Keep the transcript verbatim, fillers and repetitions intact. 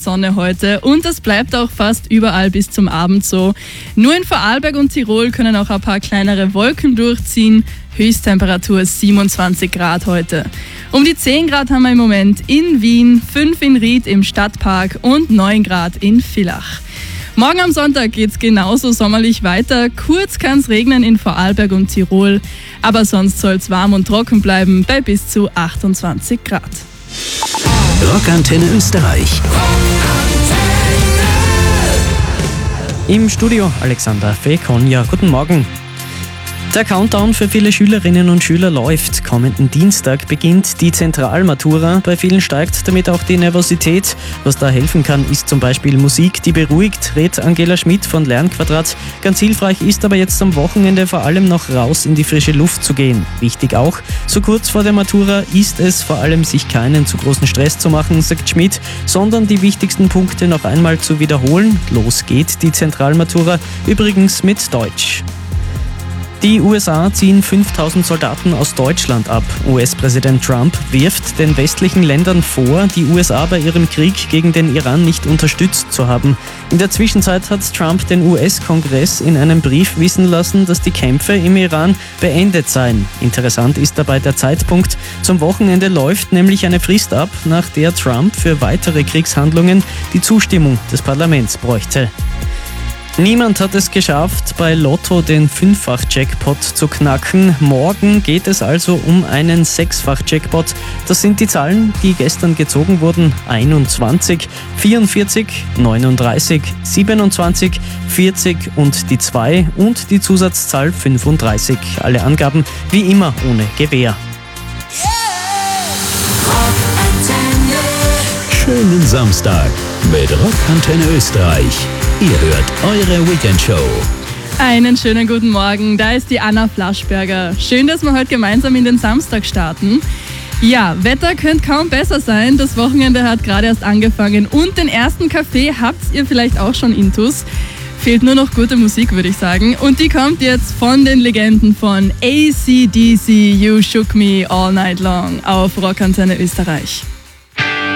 Sonne heute und das bleibt auch fast überall bis zum Abend so. Nur in Vorarlberg und Tirol können auch ein paar kleinere Wolken durchziehen. Höchsttemperatur siebenundzwanzig Grad heute. Um die zehn Grad haben wir im Moment in Wien, fünf in Ried im Stadtpark und neun Grad in Villach. Morgen am Sonntag geht's genauso sommerlich weiter. Kurz kann's regnen in Vorarlberg und Tirol, aber sonst soll's warm und trocken bleiben bei bis zu achtundzwanzig Grad. Rockantenne Österreich. Im Studio Alexander Fekonja. Guten Morgen. Der Countdown für viele Schülerinnen und Schüler läuft. Kommenden Dienstag beginnt die Zentralmatura. Bei vielen steigt damit auch die Nervosität. Was da helfen kann, ist zum Beispiel Musik, die beruhigt, rät Angela Schmidt von Lernquadrat. Ganz hilfreich ist aber jetzt am Wochenende vor allem noch raus in die frische Luft zu gehen. Wichtig auch, so kurz vor der Matura ist es vor allem, sich keinen zu großen Stress zu machen, sagt Schmidt, sondern die wichtigsten Punkte noch einmal zu wiederholen. Los geht die Zentralmatura, übrigens mit Deutsch. Die U S A ziehen fünftausend Soldaten aus Deutschland ab. U S-Präsident Trump wirft den westlichen Ländern vor, die U S A bei ihrem Krieg gegen den Iran nicht unterstützt zu haben. In der Zwischenzeit hat Trump den U S-Kongress in einem Brief wissen lassen, dass die Kämpfe im Iran beendet seien. Interessant ist dabei der Zeitpunkt. Zum Wochenende läuft nämlich eine Frist ab, nach der Trump für weitere Kriegshandlungen die Zustimmung des Parlaments bräuchte. Niemand hat es geschafft, bei Lotto den Fünffach-Jackpot zu knacken. Morgen geht es also um einen Sechsfach-Jackpot. Das sind die Zahlen, die gestern gezogen wurden. einundzwanzig, vierundvierzig, neununddreißig, siebenundzwanzig, vierzig und die zwei und die Zusatzzahl fünfunddreißig. Alle Angaben wie immer ohne Gewähr. Schönen Samstag mit Rockantenne Österreich. Ihr hört eure Weekendshow. Einen schönen guten Morgen, da ist die Anna Flaschberger. Schön, dass wir heute gemeinsam in den Samstag starten. Ja, Wetter könnte kaum besser sein. Das Wochenende hat gerade erst angefangen und den ersten Kaffee habt ihr vielleicht auch schon intus. Fehlt nur noch gute Musik, würde ich sagen. Und die kommt jetzt von den Legenden von A C D C, You Shook Me All Night Long auf Rockantenne Österreich.